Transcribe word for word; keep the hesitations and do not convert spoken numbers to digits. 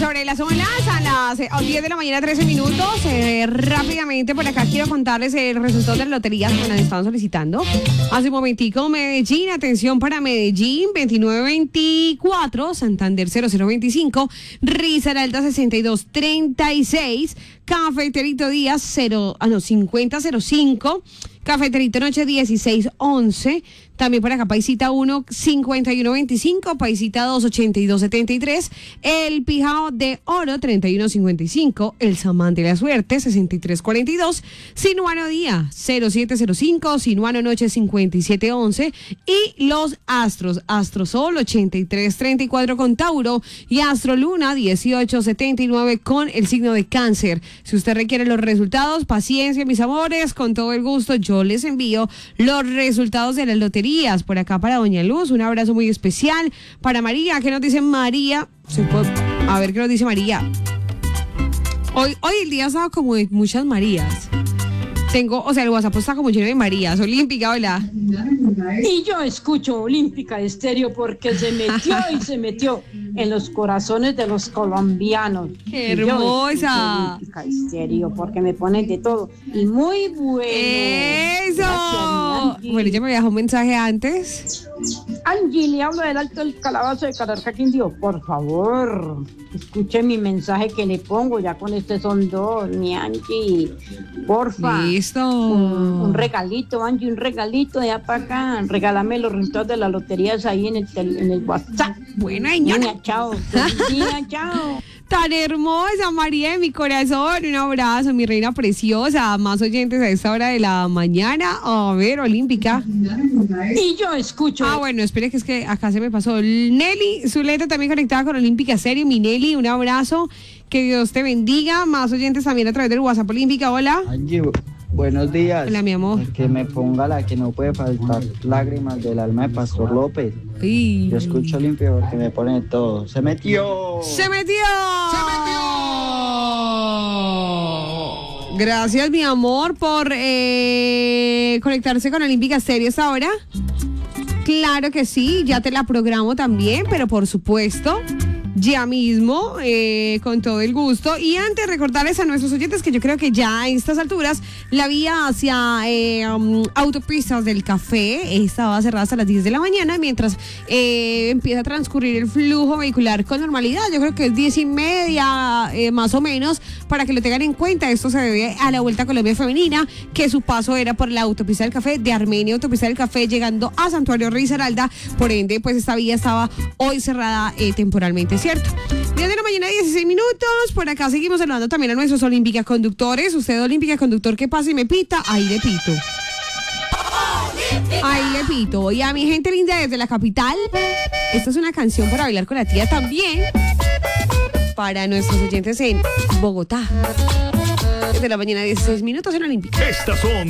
sobre las olas a las eh, diez de la mañana, trece minutos. Eh, rápidamente por acá quiero contarles el resultado de las loterías que nos estaban solicitando. Hace un momentico, Medellín, atención para Medellín, veintinueve veinticuatro, Santander cero cero veinticinco, Risaralda sesenta y dos treinta y seis, Cafeterito Díaz cero, ah, no, cincuenta cero cinco, Cafeterito Noche dieciséis once, también por acá Paisita uno, cincuenta y uno veinticinco, Paisita dos, ochenta y dos setenta y tres, El Pijao de Oro treinta y uno cincuenta y cinco, El Samán de la Suerte sesenta y tres cuarenta y dos, Sinuano Día cero siete cero cinco, Sinuano Noche cincuenta y siete once y Los Astros, Astrosol ochenta y tres treinta y cuatro con Tauro y Astro Luna dieciocho setenta y nueve con el signo de Cáncer. Si usted requiere los resultados, paciencia, mis amores, con todo el gusto yo les envío los resultados de las loterías. Por acá para Doña Luz, un abrazo muy especial para María. ¿Qué nos dice María? Se puede... A ver qué nos dice María. Hoy, hoy el día estaba como de muchas Marías. Tengo, o sea, el WhatsApp está como lleno de Marías. Olímpica, hola. Y yo escucho Olímpica Estéreo porque se metió y se metió en los corazones de los colombianos. ¡Qué hermosa! Olímpica Estéreo porque me ponen de todo. Y muy bueno. ¡Eso! Gracias, bueno, ella me dejó un mensaje antes. Angie, le hablo del Alto del Calabazo de Calarcá, Quindío. Por favor, escuche mi mensaje que le pongo. Ya con este son dos, mi Angie. Porfa. Listo. Un, un regalito, Angie, un regalito de allá para acá. Regálame los resultados de las loterías ahí en el, tel, en el WhatsApp. Buena, señora. Niña, chao. Niña, chao. Tan hermosa, María de mi corazón. Un abrazo, mi reina preciosa. Más oyentes a esta hora de la mañana. A ver, Olímpica. Y yo escucho. Ah, bueno, espere que es que acá se me pasó. Nelly Zuleta también conectada con Olímpica Serie. Mi Nelly, un abrazo. Que Dios te bendiga. Más oyentes también a través del WhatsApp Olímpica. Hola. Angie, buenos días. Hola, mi amor. Que me ponga la que no puede faltar, Lágrimas del alma de Pastor López. Sí. Yo escucho limpio porque me pone todo. ¡Se metió! ¡Se metió! ¡Se metió! Gracias, mi amor, por eh, conectarse con Olímpica Series ahora. Claro que sí, ya te la programo también, pero por supuesto, ya mismo, eh, con todo el gusto. Y antes recordarles a nuestros oyentes que yo creo que ya a estas alturas la vía hacia eh, um, autopistas del café estaba cerrada hasta las diez de la mañana, mientras eh, empieza a transcurrir el flujo vehicular con normalidad. Yo creo que es diez y media, eh, más o menos, para que lo tengan en cuenta. Esto se debe a la Vuelta a Colombia Femenina, que su paso era por la autopista del café de Armenia, autopista del café, llegando a Santuario Risaralda. Por ende, pues esta vía estaba hoy cerrada eh, temporalmente, ¿cierto? diez de la mañana, dieciséis minutos. Por acá seguimos saludando también a nuestros Olímpicas conductores. Usted, Olímpica conductor, que pasa y me pita, ahí le pito. Ahí le pito. Y a mi gente linda desde la capital, esta es una canción para bailar con la tía también, para nuestros oyentes en Bogotá. diez de la mañana, dieciséis minutos en Olímpica. Estas son